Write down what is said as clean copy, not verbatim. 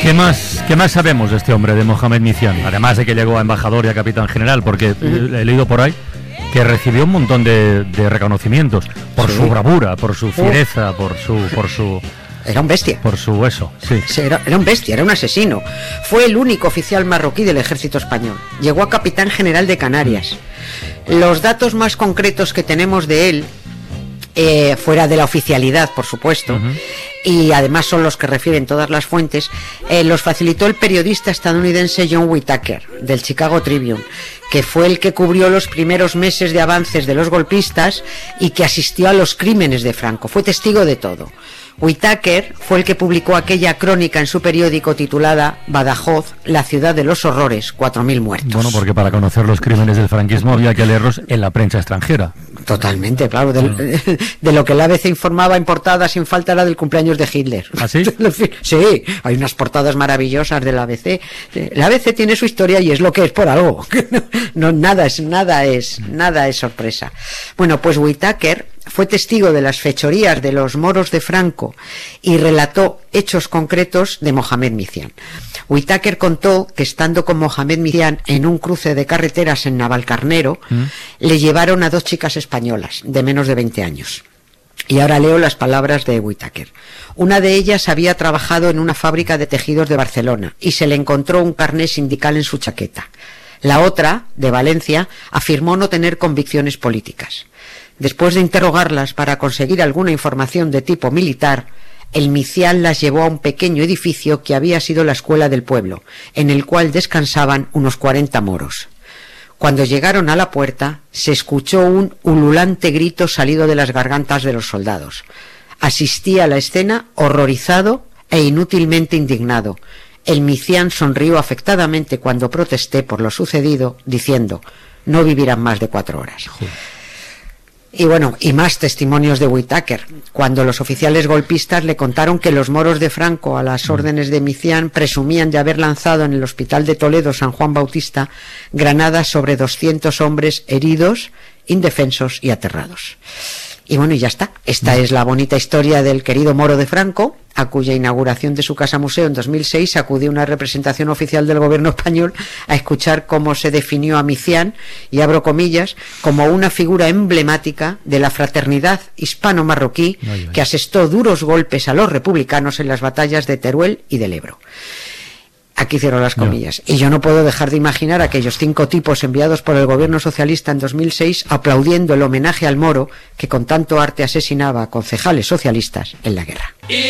¿Qué más sabemos de este hombre, de Mohamed Micián? Además de que llegó a embajador y a capitán general, porque he leído por ahí que recibió un montón de reconocimientos por su bravura, por su fiereza, por su Era un bestia. Por su eso, sí. Era un bestia, era un asesino. Fue el único oficial marroquí del ejército español. Llegó a capitán general de Canarias. Los datos más concretos que tenemos de él, fuera de la oficialidad, por supuesto, y además son los que refieren todas las fuentes, los facilitó el periodista estadounidense John Whitaker, del Chicago Tribune, que fue el que cubrió los primeros meses de avances de los golpistas y que asistió a los crímenes de Franco. Fue testigo de todo. Whitaker fue el que publicó aquella crónica en su periódico titulada Badajoz, la ciudad de los horrores, 4.000 muertos. Bueno, porque para conocer los crímenes del franquismo había que leerlos en la prensa extranjera. Totalmente, claro. De lo que el ABC informaba en portada sin falta era del cumpleaños de Hitler. ¿Ah, sí? Sí, hay unas portadas maravillosas del ABC. El ABC tiene su historia y es lo que es por algo. No, nada es sorpresa. Bueno, pues Whitaker fue testigo de las fechorías de los moros de Franco y relató hechos concretos de Mohamed Micián. Whitaker contó que estando con Mohamed Micián en un cruce de carreteras en Navalcarnero, le llevaron a 2 chicas españolas de menos de 20 años. Y ahora leo las palabras de Whitaker. Una de ellas había trabajado en una fábrica de tejidos de Barcelona y se le encontró un carné sindical en su chaqueta. La otra, de Valencia, afirmó no tener convicciones políticas. Después de interrogarlas para conseguir alguna información de tipo militar, el Micián las llevó a un pequeño edificio que había sido la escuela del pueblo, en el cual descansaban unos 40 moros. Cuando llegaron a la puerta, se escuchó un ululante grito salido de las gargantas de los soldados. Asistí a la escena horrorizado e inútilmente indignado. El Micián sonrió afectadamente cuando protesté por lo sucedido, diciendo: no vivirán más de 4 horas. Y bueno, y más testimonios de Whitaker, cuando los oficiales golpistas le contaron que los moros de Franco, a las órdenes de Micián, presumían de haber lanzado en el hospital de Toledo San Juan Bautista granadas sobre 200 hombres heridos, indefensos y aterrados. Y bueno, y ya está. Esta es la bonita historia del querido moro de Franco, a cuya inauguración de su casa museo en 2006 acudió una representación oficial del gobierno español a escuchar cómo se definió a Micián, y abro comillas, como una figura emblemática de la fraternidad hispano-marroquí que asestó duros golpes a los republicanos en las batallas de Teruel y del Ebro. Aquí cierro las comillas. Y yo no puedo dejar de imaginar a aquellos 5 tipos enviados por el gobierno socialista en 2006 aplaudiendo el homenaje al moro que con tanto arte asesinaba a concejales socialistas en la guerra.